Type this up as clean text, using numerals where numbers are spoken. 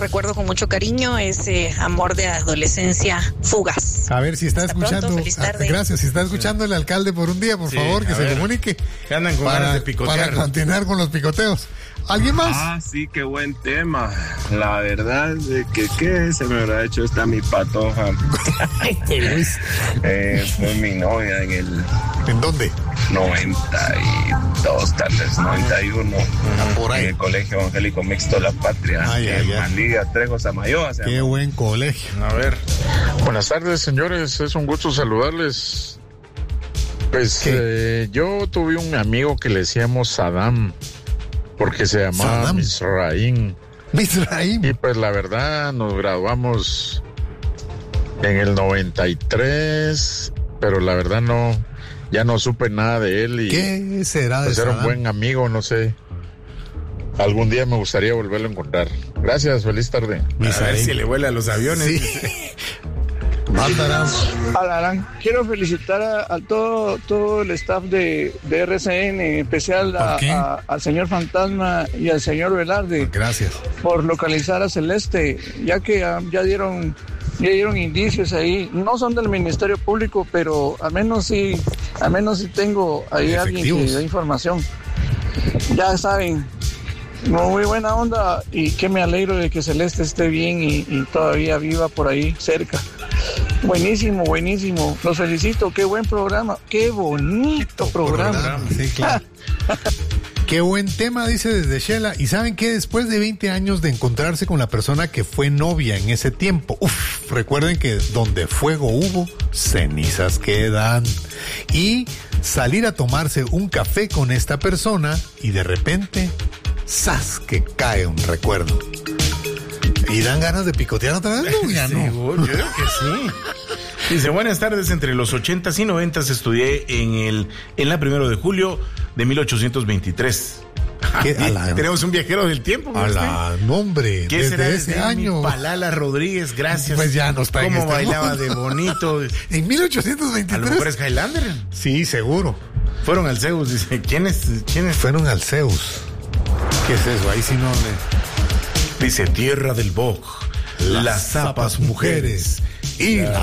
recuerdo con mucho cariño, ese amor de adolescencia fugaz. A ver si está escuchando. Pronto, feliz tarde. Gracias, si está escuchando el alcalde por un día, por favor, que se comunique. Que andan con ganas de picotear. Para continuar con los picoteos. ¿Alguien más? Ah, sí, qué buen tema. La verdad es que ¿qué se me habrá hecho esta mi patoja? Fue mi novia ¿En dónde? 92, tal vez 91. Por ahí. En el Colegio Evangélico Mixto La Patria. En Manilla, Trejo, Samayoa. Qué buen colegio. A ver. Buenas tardes, señores. Es un gusto saludarles. Pues yo tuve un amigo que le decíamos Saddam, porque se llamaba Misraim. Y pues la verdad nos graduamos en el 93, pero la verdad ya no supe nada de él. Y ¿qué será de pues era un Saddam? buen amigo, no sé. Algún día me gustaría volverlo a encontrar. Gracias, feliz tarde. A ver si le vuela a los aviones. Sí. Alarán, quiero felicitar a todo el staff de RCN, en especial al señor Fantasma y al señor Velarde. Gracias. Por localizar a Celeste, ya que ya dieron indicios ahí. No son del Ministerio Público, pero al menos sí tengo ahí alguien que da información. Ya saben, muy buena onda, y que me alegro de que Celeste esté bien y todavía viva por ahí cerca. Buenísimo. Los felicito. Qué buen programa. Qué bonito programa. Sí, claro. Qué buen tema, dice desde Shela. Y saben que después de 20 años de encontrarse con la persona que fue novia en ese tiempo, recuerden que donde fuego hubo, cenizas quedan. Y salir a tomarse un café con esta persona y de repente, ¡zas!, que cae un recuerdo. ¿Y dan ganas de picotear otra vez? Ya no. Yo creo que sí. Dice, buenas tardes, entre los 80s y 90s estudié en la 1 de julio de 1823. Tenemos un viajero del tiempo. Nombre. ¿Qué será ese año? Palala Rodríguez, gracias. Pues ya no está en cómo bailaba de bonito. En 1823. A lo mejor es Highlander. Sí, seguro. Fueron al Zeus, dice. ¿Quiénes? Fueron al Zeus. ¿Qué es eso? Ahí sí no le... Dice, tierra del boj, las zapas mujeres y la